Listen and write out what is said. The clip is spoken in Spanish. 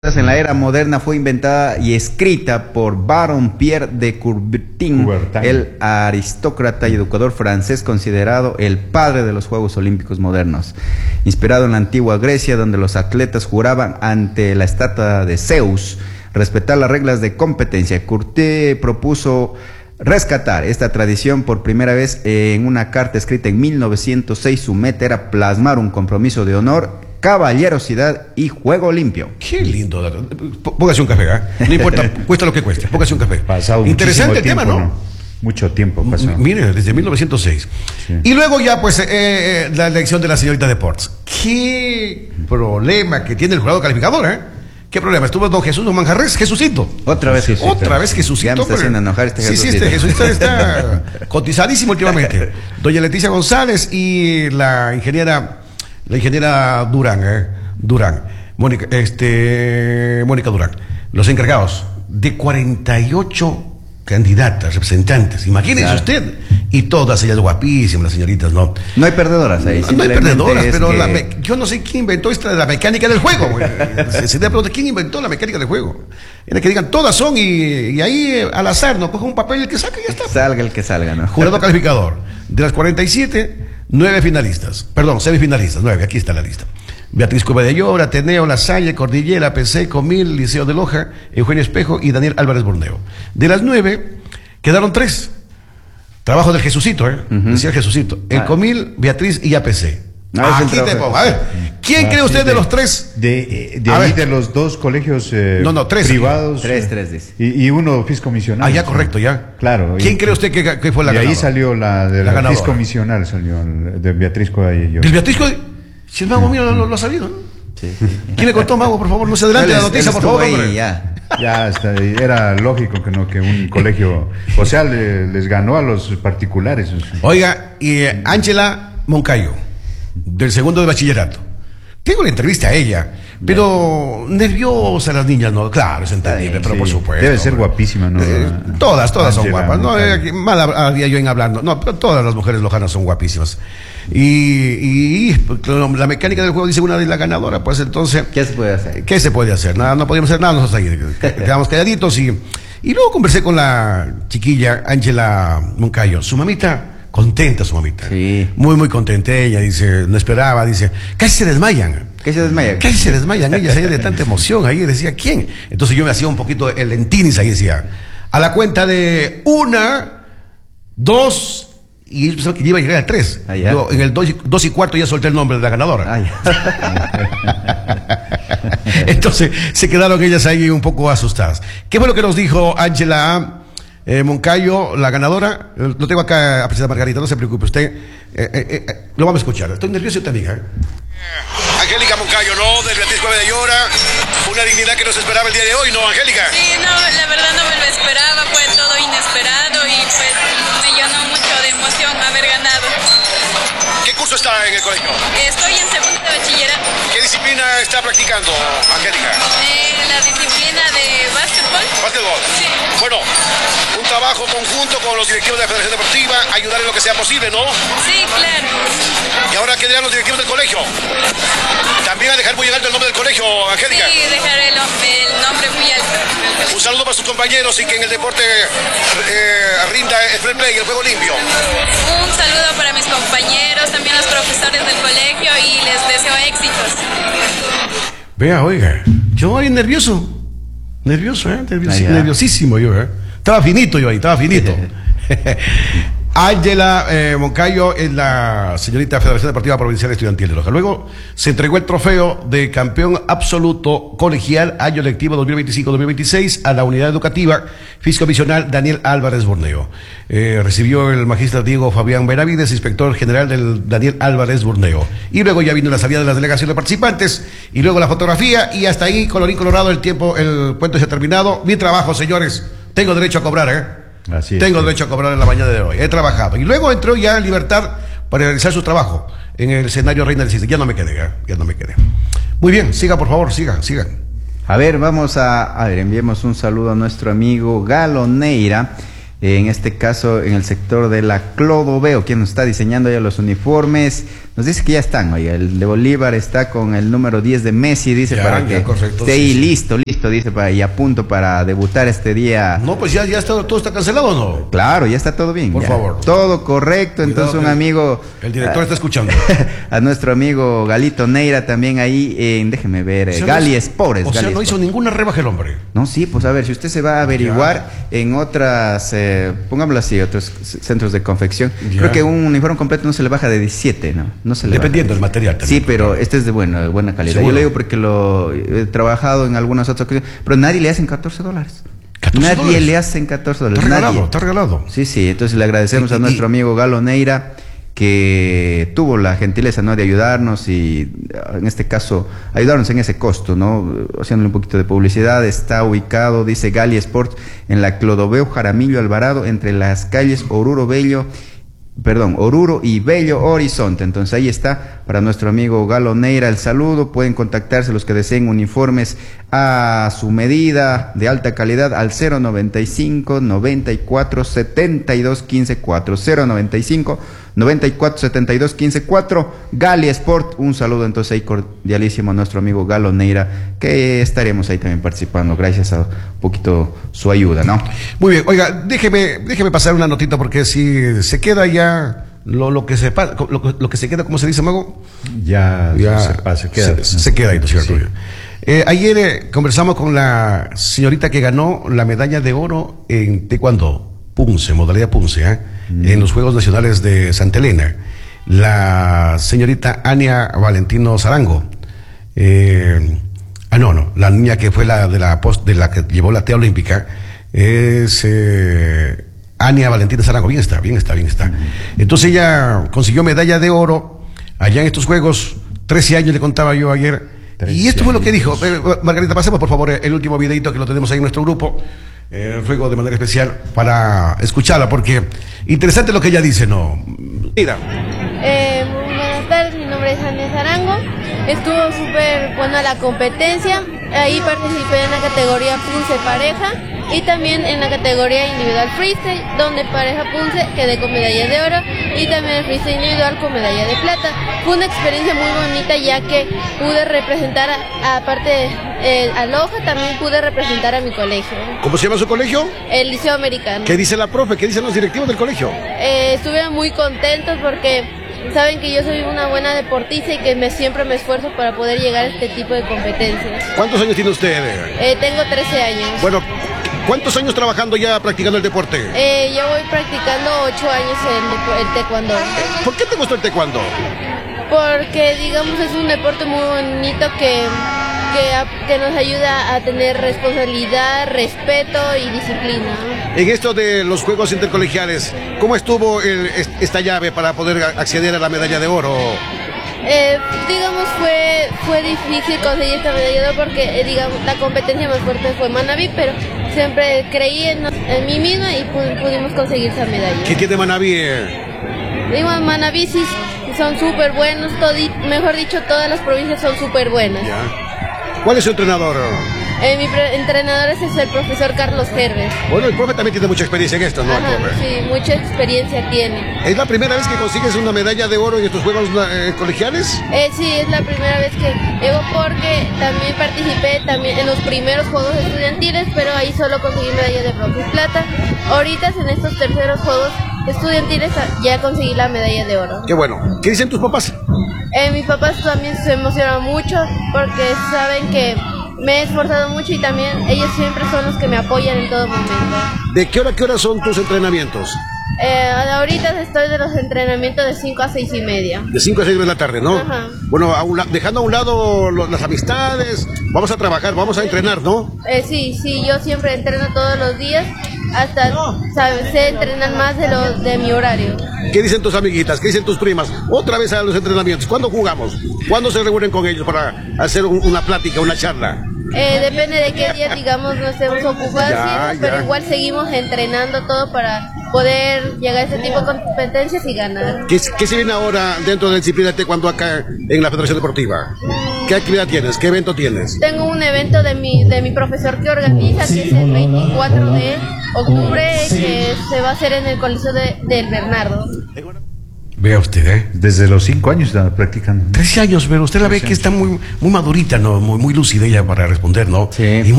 En la era moderna fue inventada y escrita por Baron Pierre de Coubertin, el aristócrata y educador francés considerado el padre de los Juegos Olímpicos modernos. Inspirado en la antigua Grecia, donde los atletas juraban ante la estatua de Zeus respetar las reglas de competencia, Coubertin propuso rescatar esta tradición por primera vez en una carta escrita en 1906. Su meta era plasmar un compromiso de honor, caballerosidad y juego limpio. Qué lindo. Póngase un café, ¿eh? No importa, cuesta lo que cueste. Póngase un café. Pasado interesante el tiempo, tema, ¿no? Mucho tiempo pasó. Mire, desde 1906. Sí. Y luego ya, pues, la elección de la señorita de Ports. Qué problema que tiene el jurado calificador, ¿eh? ¿Qué problema? Estuvo don Jesús don Manjarres, Jesucito. Otra vez Jesucito. Otra vez Jesucito. Ya me está haciendo enojar este Jesucito. Sí, este Jesucito está cotizadísimo últimamente. Doña Leticia González y la ingeniera Mónica Durán, los encargados de 48 candidatas, representantes, imagínense usted, y todas ellas guapísimas, las señoritas, ¿no? No hay perdedoras ahí. No hay perdedoras, pero yo no sé quién inventó esta de la mecánica del juego. Se te pregunta, ¿quién inventó la mecánica del juego? Era que digan, todas son, y ahí al azar, ¿no? Coge un papel y el que saca y ya está. Salga el que salga, ¿no? Jurado calificador, de las 47, 9 finalistas, semifinalistas, 9, aquí está la lista. Beatriz Cueva de Llora, Ateneo, La Salle, Cordillera, PC, Comil, Liceo de Loja, Eugenio Espejo y Daniel Álvarez Borneo. De las 9, quedaron 3. Trabajo del Jesucito, decía el Jesucito. El Comil, Beatriz y APC. Aquí te pongo. A ver, ¿quién cree usted de los 3? De los dos colegios 3 privados. Tres dice. Y uno fiscomisional. Ya, correcto, ya. Claro. ¿Quién cree usted que fue la ganadora? Y ahí salió la fiscomisional, salió de Beatriz Cueva de Llora. ¿Del Beatriz Cueva? Si el mago mío lo ha sabido, ¿no? Sí. ¿Quién le contó, mago? Por favor, no se adelante la noticia, por favor. Ahí, ya está, era lógico que un colegio, o sea, les ganó a los particulares. Oiga, y Ángela Moncayo, del segundo de bachillerato. Tengo la entrevista a ella, pero nerviosa las niñas, ¿no? Claro, es entendible, pero por supuesto. Debe ser guapísima, ¿no? Todas son guapas. No, mal había yo en hablando. No, pero todas las mujeres lojanas son guapísimas. Y la mecánica del juego dice una de la ganadora, pues entonces... ¿Qué se puede hacer? ¿Qué se puede hacer? Nada, no podíamos hacer nada nosotros ahí. Quedamos calladitos y luego conversé con la chiquilla Ángela Moncayo. Su mamita... Contenta su mamita. Sí. Muy, muy contenta ella, dice, no esperaba, dice, casi se desmayan. ¿Qué se desmayan? Casi se desmayan ellas ahí de tanta emoción. Ahí decía, ¿quién? Entonces yo me hacía un poquito el lentinis ahí, decía, a la cuenta de 1, 2, y ellos pensaron que iba a llegar al 3. Yo en el 2 y cuarto ya solté el nombre de la ganadora. Entonces se quedaron ellas ahí un poco asustadas. ¿Qué fue lo que nos dijo Ángela Moncayo, la ganadora? Lo tengo acá, apreciada Margarita, no se preocupe usted. Lo vamos a escuchar. Estoy nervioso también, Angélica Moncayo, ¿no? Del Beatriz Cueva de Llora. Una dignidad que no se esperaba el día de hoy, ¿no, Angélica? Sí, no, la verdad no me lo esperaba, fue todo inesperado y pues me llenó mucho de emoción haber ganado. ¿Qué curso está en el colegio? Estoy en segundo de bachillerato. ¿Qué disciplina está practicando, Angélica? La disciplina de básquetbol. ¿Básquetbol? Sí. Bueno, un trabajo conjunto con los directivos de la Federación Deportiva, ayudar en lo que sea posible, ¿no? Sí, claro. ¿Y ahora qué dirán los directivos del colegio? ¿También a dejar muy alto el nombre del colegio, Angélica? Sí, dejaré el nombre muy alto. Un saludo para sus compañeros y que en el deporte rinda el fair play, el juego limpio. Un saludo para mis compañeros, también los profesores del colegio y les deseo éxitos. Vea, oiga, yo ahí nervioso, nerviosísimo yo, Estaba finito yo ahí, estaba finito. Ángela Moncayo es la señorita Federación Deportiva Provincial Estudiantil de Loja. Luego se entregó el trofeo de campeón absoluto colegial año lectivo 2025-2026 a la unidad educativa fiscomisional Daniel Álvarez Borneo. Recibió el magíster Diego Fabián Benavides, inspector general del Daniel Álvarez Borneo. Y luego ya vino la salida de las delegaciones de participantes y luego la fotografía y hasta ahí, colorín colorado, el cuento se ha terminado. Mi trabajo, señores, tengo derecho a cobrar, Así Tengo derecho a cobrar en la mañana de hoy. He trabajado. Y luego entró ya en libertad para realizar su trabajo en el escenario Reina del Cisne. Ya no me quedé. Muy bien, siga, por favor, siga. A ver, enviemos un saludo a nuestro amigo Galo Neira. En este caso, en el sector de la Clodoveo, quien nos está diseñando ya los uniformes Nos dice que ya están, oye, el de Bolívar está con el número 10 de Messi, dice, ya, para ya, que correcto, esté ahí sí. listo, dice, y a punto para debutar este día. No, pues ya está, todo está cancelado, ¿o no? Claro, ya está todo bien. Por ya. favor. Todo correcto, entonces un amigo... El director está escuchando. A nuestro amigo Galito Neira también ahí déjeme ver, O sea, Gali no, Spores. O sea, Gali no hizo Spores. ninguna rebaja el hombre. No, sí, pues a ver, si usted se va a averiguar en otras, pongámoslo así, otros centros de confección, Ya. creo que un uniforme completo no se le baja de 17, ¿no? No se le Dependiendo baja. del material también. Sí, pero este es de buena calidad. Seguro. Yo le digo porque lo he trabajado en algunas otras ocasiones, pero nadie le hacen $14. Nadie le hacen $14. Está regalado, nadie. está regalado. Sí, sí, entonces le agradecemos a nuestro amigo Galo Neira, que tuvo la gentileza, ¿no?, de ayudarnos y en este caso ayudarnos en ese costo, ¿no?, haciéndole un poquito de publicidad. Está ubicado, dice Gali Sports, en la Clodoveo Jaramillo Alvarado, entre las calles Oruro y Bello Horizonte. Entonces ahí está para nuestro amigo Galo Neira el saludo. Pueden contactarse los que deseen uniformes a su medida de alta calidad al 095 94 72 15 4 095 94 72 15 4. Gali Sport, un saludo entonces ahí cordialísimo a nuestro amigo Galo Neira, que estaremos ahí también participando gracias a un poquito su ayuda, ¿no? Muy bien, oiga, déjeme pasar una notita, porque si se queda ya lo que se queda, ¿cómo se dice, Mago? Ya se queda. Se queda ahí, ¿no es cierto? Sí. Ayer conversamos con la señorita que ganó la medalla de oro en taekwondo, Punce, modalidad Punce, en los Juegos Nacionales de Santa Elena, la señorita Ania Valentino Zarango. La niña que fue la que llevó la tea olímpica es Ania Valentina Zarango. Bien está. Entonces ella consiguió medalla de oro allá en estos Juegos, 13 años le contaba yo ayer. Y esto fue lo que dijo. Margarita, pasemos por favor el último videito que lo tenemos ahí en nuestro grupo. Ruego de manera especial para escucharla, porque interesante lo que ella dice, ¿no? Mira. Muy buenas tardes, mi nombre es Ania Zarango. Estuvo súper buena la competencia. Ahí participé en la categoría Punce pareja y también en la categoría individual freestyle, donde pareja Punce quedé con medalla de oro y también el freestyle individual con medalla de plata. Fue una experiencia muy bonita, ya que pude representar, aparte a Loja, también pude representar a mi colegio, ¿Cómo se llama su colegio? el Liceo Americano. ¿Qué dice la profe? ¿Qué dicen los directivos del colegio? Estuvieron muy contentos porque saben que yo soy una buena deportista y que siempre me esfuerzo para poder llegar a este tipo de competencias. ¿Cuántos años tiene usted? Tengo 13 años. Bueno, ¿cuántos años trabajando ya practicando el deporte? Yo voy practicando 8 años el taekwondo. ¿Por qué te gustó el taekwondo? Porque, digamos, es un deporte muy bonito que nos ayuda a tener responsabilidad, respeto y disciplina. En esto de los Juegos Intercolegiales, ¿cómo estuvo esta llave para poder acceder a la medalla de oro? Digamos, fue difícil conseguir esta medalla de oro porque, digamos, la competencia más fuerte fue Manabí, pero siempre creí en mí misma y pudimos conseguir esa medalla. ¿Qué tiene Manabí? Digo, Manabí sí son súper buenos, mejor dicho, todas las provincias son súper buenas. Ya. ¿Cuál es su entrenador? Mi entrenador es el profesor Carlos Herbes. Bueno, el profe también tiene mucha experiencia en esto, ¿no? Ajá, sí, mucha experiencia tiene. ¿Es la primera vez que consigues una medalla de oro en estos Juegos colegiales? Sí, es la primera vez que llego porque también participé en los primeros Juegos Estudiantiles, pero ahí solo conseguí medalla de bronce y plata. Ahorita en estos terceros Juegos Estudiantiles ya conseguí la medalla de oro. Qué bueno. ¿Qué dicen tus papás? Mis papás también se emocionan mucho porque saben que me he esforzado mucho y también ellos siempre son los que me apoyan en todo momento. ¿De qué hora a qué hora son tus entrenamientos? Ahorita estoy de los entrenamientos de 5 a 6 y media. De 5 a 6 de la tarde, ¿no? Ajá. Bueno, dejando a un lado las amistades, vamos a trabajar, vamos a entrenar, ¿no? Sí, yo siempre entreno todos los días, hasta sé entrenar más de mi horario. ¿Qué dicen tus amiguitas? ¿Qué dicen tus primas? Otra vez a los entrenamientos. ¿Cuándo jugamos? ¿Cuándo se reúnen con ellos para hacer una plática, una charla? Depende de qué día, digamos, no estemos ocupados, pero igual seguimos entrenando todo para poder llegar a este tipo de competencias y ganar. ¿Qué se viene ahora dentro de la disciplina de taekwondo acá en la Federación Deportiva? ¿Qué actividad tienes? ¿Qué evento tienes? Tengo un evento de mi profesor que organiza, que es el 24 de octubre, que se va a hacer en el Coliseo del Bernardo. Vea usted, ¿eh? Desde los 5 años está practicando. 13 años, pero usted la ve que está muy, muy madurita, ¿no? Muy, muy lúcida ella para responder, ¿no? Sí. Y muy